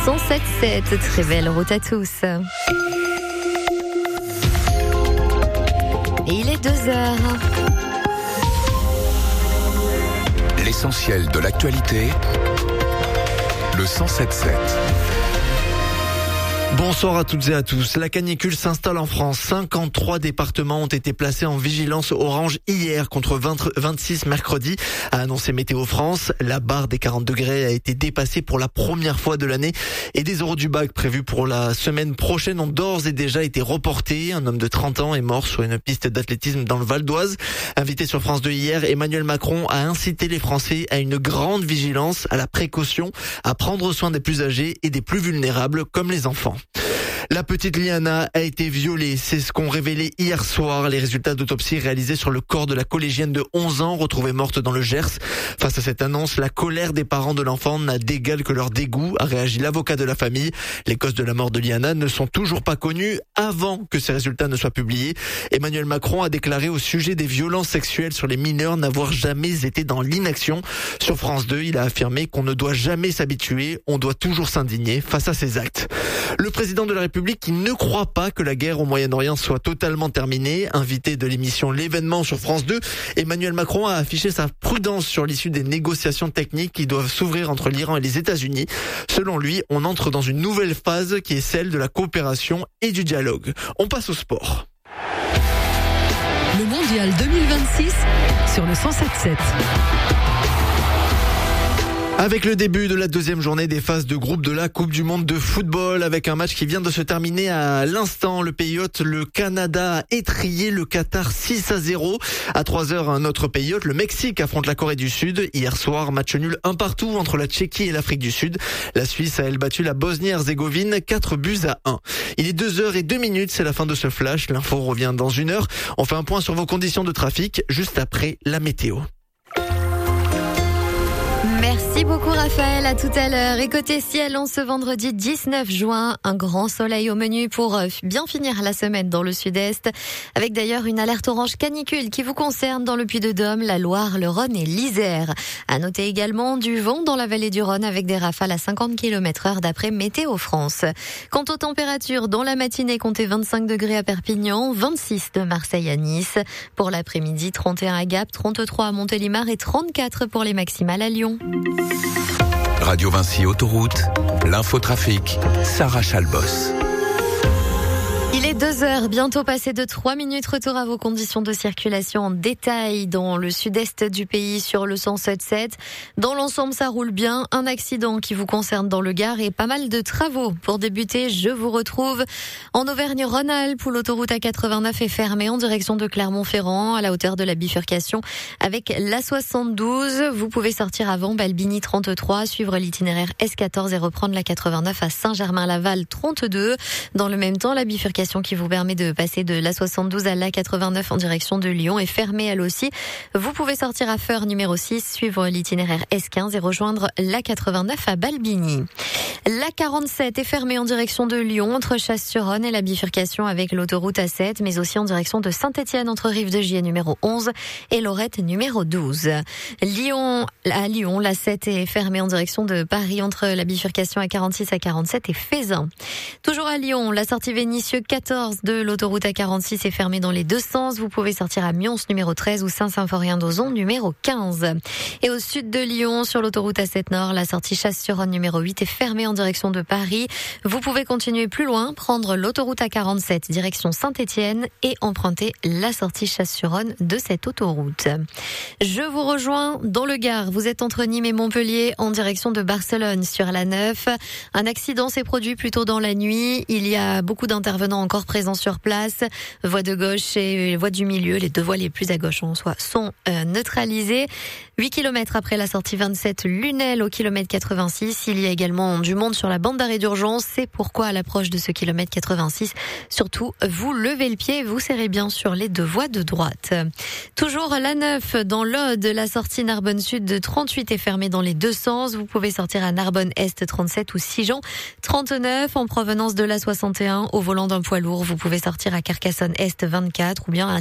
107.7. Très belle route à tous. Et il est 2h. L'essentiel de l'actualité, le 107.7. Bonsoir à toutes et à tous. La canicule s'installe en France. 53 départements ont été placés en vigilance orange hier contre 26 mercredi, a annoncé Météo France. La barre des 40 degrés a été dépassée pour la première fois de l'année et des euros du bac prévus pour la semaine prochaine ont d'ores et déjà été reportés. Un homme de 30 ans est mort sur une piste d'athlétisme dans le Val d'Oise. Invité sur France 2 hier, Emmanuel Macron a incité les Français à une grande vigilance, à la précaution, à prendre soin des plus âgés et des plus vulnérables comme les enfants. La petite Liana a été violée, c'est ce qu'ont révélé hier soir les résultats d'autopsie réalisés sur le corps de la collégienne de 11 ans retrouvée morte dans le Gers. Face à cette annonce, la colère des parents de l'enfant n'a d'égal que leur dégoût, a réagi l'avocat de la famille. Les causes de la mort de Liana ne sont toujours pas connues avant que ces résultats ne soient publiés. Emmanuel Macron a déclaré au sujet des violences sexuelles sur les mineurs n'avoir jamais été dans l'inaction. Sur France 2, il a affirmé qu'on ne doit jamais s'habituer, on doit toujours s'indigner face à ces actes. Le président de la République qui ne croit pas que la guerre au Moyen-Orient soit totalement terminée. Invité de l'émission L'événement sur France 2, Emmanuel Macron a affiché sa prudence sur l'issue des négociations techniques qui doivent s'ouvrir entre l'Iran et les États-Unis. Selon lui, on entre dans une nouvelle phase qui est celle de la coopération et du dialogue. On passe au sport. Le Mondial 2026 sur le 107.7. Avec le début de la deuxième journée des phases de groupe de la Coupe du Monde de football, avec un match qui vient de se terminer à l'instant, le pays hôte, le Canada, a étrillé le Qatar 6-0. À 3h, un autre pays hôte, le Mexique, affronte la Corée du Sud. Hier soir, match nul 1-1 entre la Tchéquie et l'Afrique du Sud. La Suisse a, elle, battu la Bosnie-Herzégovine 4-1. Il est 2h02, c'est la fin de ce flash. L'info revient dans 1 heure. On fait un point sur vos conditions de trafic juste après la météo. Merci beaucoup Raphaël, à tout à l'heure. Et côté ciel, en ce vendredi 19 juin, un grand soleil au menu pour bien finir la semaine dans le sud-est, avec d'ailleurs une alerte orange canicule qui vous concerne dans le Puy-de-Dôme, la Loire, le Rhône et l'Isère. À noter également du vent dans la vallée du Rhône avec des rafales à 50 km/h d'après Météo France. Quant aux températures, dans la matinée, comptez 25 degrés à Perpignan, 26 de Marseille à Nice. Pour l'après-midi, 31 à Gap, 33 à Montélimar et 34 pour les maximales à Lyon. Radio Vinci Autoroute, l'infotrafic, Sarah Chalbos. Il est 2h, bientôt passé de 3 minutes. Retour à vos conditions de circulation en détail dans le sud-est du pays sur le 107.7. Dans l'ensemble, ça roule bien. Un accident qui vous concerne dans le Gard et pas mal de travaux. Pour débuter, je vous retrouve en Auvergne-Rhône-Alpes où l'autoroute A89 est fermée en direction de Clermont-Ferrand à la hauteur de la bifurcation avec l'A72. Vous pouvez sortir avant Balbini 33, suivre l'itinéraire S14 et reprendre la 89 à Saint-Germain-Laval 32. Dans le même temps, la bifurcation qui vous permet de passer de l'A72 à l'A89 en direction de Lyon est fermée elle aussi. Vous pouvez sortir à Feurs numéro 6, suivre l'itinéraire S15 et rejoindre l'A89 à Balbini. L'A47 est fermée en direction de Lyon entre Chasse-sur-Rhône et la bifurcation avec l'autoroute A7, mais aussi en direction de Saint-Étienne entre Rive-de-Gier numéro 11 et Lorette numéro 12. À Lyon, l'A7 est fermée en direction de Paris entre la bifurcation A46 à 47 et Fézin. Toujours à Lyon, la sortie Vénissieux 14 de l'autoroute A46 est fermée dans les deux sens. Vous pouvez sortir à Mions numéro 13 ou Saint-Symphorien-d'Ozon numéro 15. Et au sud de Lyon, sur l'autoroute A7 Nord, la sortie Chasse-sur-Rhône numéro 8 est fermée en direction de Paris. Vous pouvez continuer plus loin, prendre l'autoroute A47 direction Saint-Étienne et emprunter la sortie Chasse-sur-Rhône de cette autoroute. Je vous rejoins dans le Gard. Vous êtes entre Nîmes et Montpellier en direction de Barcelone sur la 9. Un accident s'est produit plus tôt dans la nuit. Il y a beaucoup d'intervenants encore présents sur place. Voie de gauche et voie du milieu, les deux voies les plus à gauche en soi, sont neutralisées. 8 km après la sortie 27 Lunel au kilomètre 86. Il y a également du monde sur la bande d'arrêt d'urgence. C'est pourquoi à l'approche de ce kilomètre 86, surtout vous levez le pied et vous serrez bien sur les deux voies de droite. Toujours la 9 dans l'Aude, la sortie Narbonne Sud de 38 est fermée dans les deux sens. Vous pouvez sortir à Narbonne Est 37 ou Sigean 39 en provenance de la 61 au volant d'un poids lourd. Vous pouvez sortir à Carcassonne Est 24 ou bien à